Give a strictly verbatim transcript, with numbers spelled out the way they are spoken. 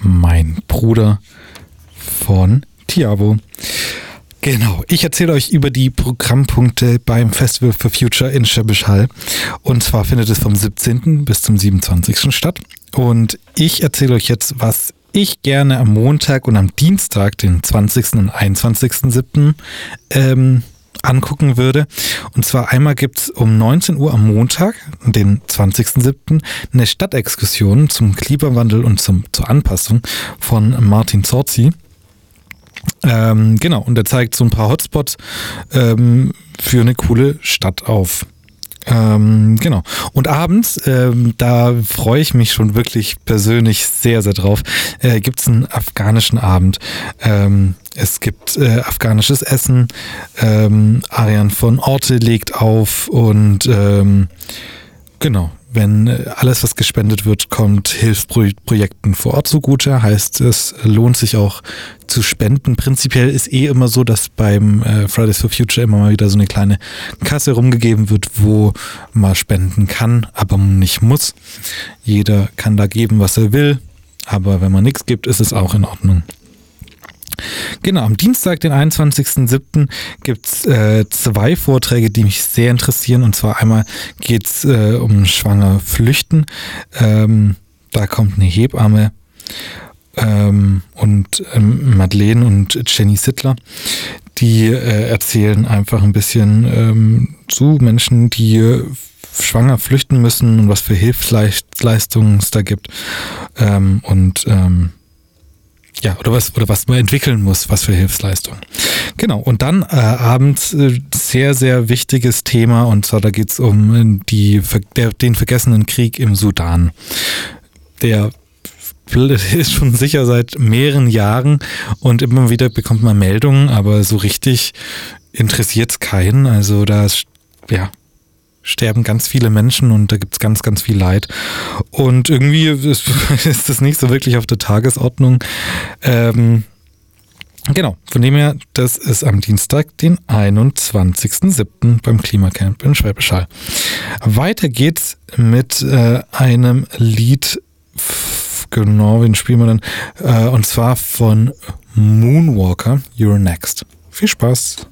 mein Bruder von Tiavo. Genau, ich erzähle euch über die Programmpunkte beim Festival for Future in Schwäbisch Hall. Und zwar findet es vom siebzehnten bis zum siebenundzwanzigsten statt. Und ich erzähle euch jetzt, was ich gerne am Montag und am Dienstag, den zwanzigsten und einundzwanzigsten siebten ähm, angucken würde. Und zwar einmal gibt es um neunzehn Uhr am Montag, den zwanzigsten siebten eine Stadtexkursion zum Klimawandel und zum, zur Anpassung von Martin Zorzi. Ähm, genau, und er zeigt so ein paar Hotspots ähm, für eine coole Stadt auf. Ähm, genau. Und abends, ähm, da freue ich mich schon wirklich persönlich sehr, sehr drauf, äh, gibt es einen afghanischen Abend. Ähm, es gibt äh, afghanisches Essen, ähm, Arian von Orte legt auf und ähm, genau. Wenn alles, was gespendet wird, kommt Hilfsprojekten vor Ort zugute. Heißt, es lohnt sich auch zu spenden. Prinzipiell ist eh immer so, dass beim äh, Fridays for Future immer mal wieder so eine kleine Kasse rumgegeben wird, wo man spenden kann, aber nicht muss. Jeder kann da geben, was er will. Aber wenn man nichts gibt, ist es auch in Ordnung. Genau, am Dienstag, den einundzwanzigsten siebten gibt es äh, zwei Vorträge, die mich sehr interessieren. Und zwar einmal geht es äh, um schwanger Flüchten. Ähm, da kommt eine Hebamme ähm, und ähm, Madeleine und Jenny Sittler. Die äh, erzählen einfach ein bisschen ähm, zu Menschen, die äh, schwanger flüchten müssen und was für Hilfsleistungen es da gibt. Ähm, und ähm, Ja, oder was, oder was man entwickeln muss, was für Hilfsleistungen. Genau, und dann äh, abends äh, sehr, sehr wichtiges Thema, und zwar da geht es um die, der, den vergessenen Krieg im Sudan. Der ist schon sicher seit mehreren Jahren und immer wieder bekommt man Meldungen, aber so richtig interessiert es keinen. Also da ist, ja, sterben ganz viele Menschen und da gibt es ganz, ganz viel Leid. Und irgendwie ist, ist das nicht so wirklich auf der Tagesordnung. Ähm, genau, von dem her, das ist am Dienstag, den einundzwanzigsten siebten beim Klimacamp in Schwäbisch Hall. Weiter geht's mit äh, einem Lied, f- genau, wen spielen wir dann? Äh, und zwar von Moonwalker, You're Next. Viel Spaß!